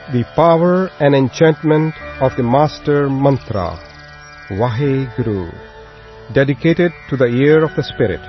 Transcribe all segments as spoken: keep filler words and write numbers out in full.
The power and enchantment of the Master Mantra, Vaheguru, dedicated to the ear of the Spirit.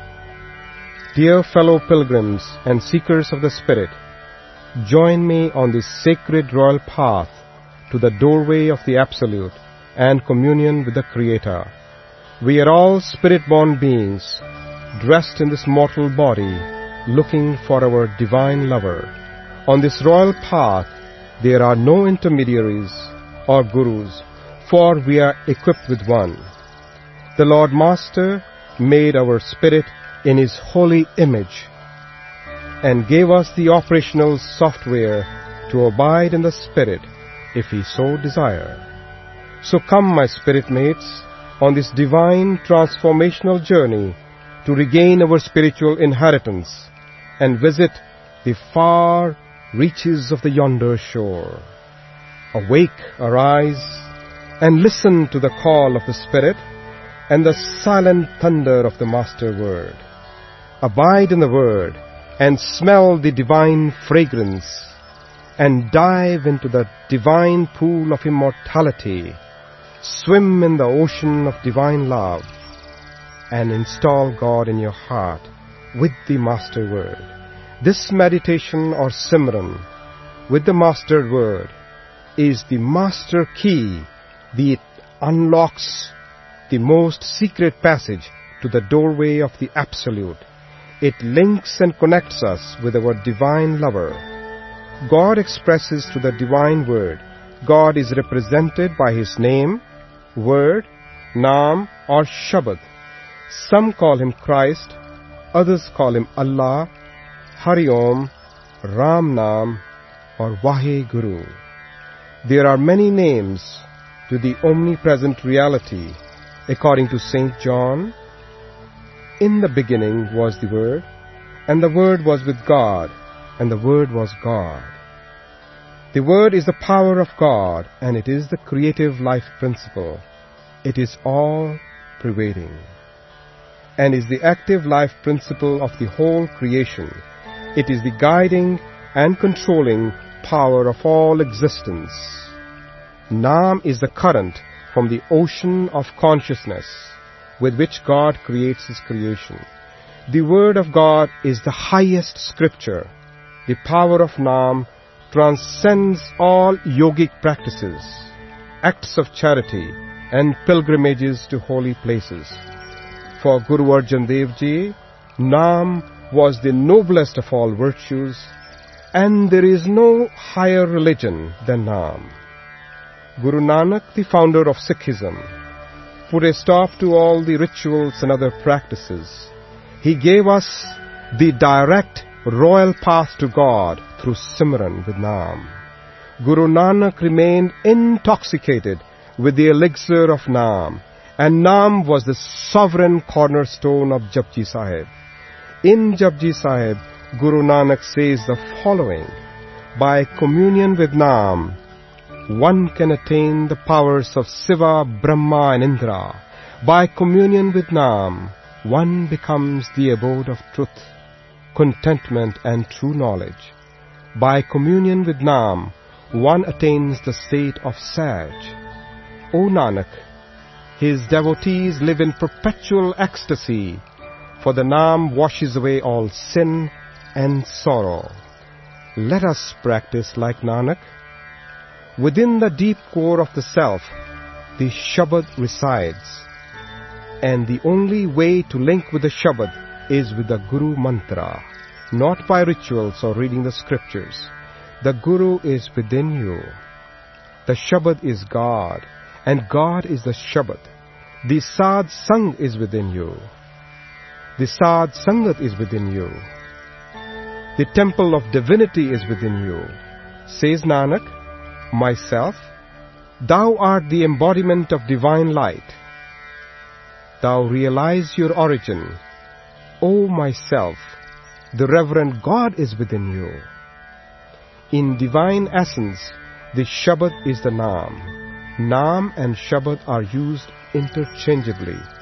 Dear fellow pilgrims and seekers of the Spirit, join me on this sacred royal path to the doorway of the Absolute and communion with the Creator. We are all spirit-born beings, dressed in this mortal body, looking for our divine lover. On this royal path, there are no intermediaries or gurus, for we are equipped with one. The Lord Master made our spirit in His holy image and gave us the operational software to abide in the Spirit if we so desire. So come, my spirit mates, on this divine transformational journey to regain our spiritual inheritance and visit the far reaches of the yonder shore. Awake, arise, and listen to the call of the Spirit and the silent thunder of the Master Word. Abide in the Word and smell the divine fragrance, and dive into the divine pool of immortality. Swim in the ocean of divine love, and install God in your heart with the Master Word. This meditation or Simran with the Master Word is the master key that unlocks the most secret passage to the doorway of the Absolute. It links and connects us with our divine lover. God expresses to the divine word. God is represented by His name, word, Naam or Shabad. Some call Him Christ, others call Him Allah, Hari Om, Ram Naam or Vaheguru. There are many names to the omnipresent reality. According to Saint John, in the beginning was the Word, and the Word was with God, and the Word was God. The Word is the power of God, and it is the creative life principle. It is all-pervading, and is the active life principle of the whole creation. It is the guiding and controlling power of all existence. Naam is the current from the ocean of consciousness with which God creates His creation. The Word of God is the highest scripture. The power of Naam transcends all yogic practices, acts of charity, and pilgrimages to holy places. For Guru Arjan Dev Ji, Naam was the noblest of all virtues, and there is no higher religion than Naam. Guru Nanak, the founder of Sikhism, put a stop to all the rituals and other practices. He gave us the direct royal path to God through Simran with Naam. Guru Nanak remained intoxicated with the elixir of Naam, and Naam was the sovereign cornerstone of Japji Sahib. In Japji Sahib, Guru Nanak says the following: by communion with Naam, one can attain the powers of Siva, Brahma and Indra. By communion with Naam, one becomes the abode of truth, contentment and true knowledge. By communion with Naam, one attains the state of Saj. O Nanak, his devotees live in perpetual ecstasy, for the Naam washes away all sin and sorrow. Let us practice like Nanak. Within the deep core of the self, the Shabad resides, and the only way to link with the Shabad is with the Guru Mantra, not by rituals or reading the scriptures. The Guru is within you. The Shabad is God, and God is the Shabad. The Sad Sang is within you. The Sad Sangat is within you. The temple of divinity is within you. Says Nanak, myself, thou art the embodiment of divine light. Thou realize your origin. O myself, the reverend God is within you. In divine essence, the Shabad is the Naam. Naam and Shabad are used interchangeably.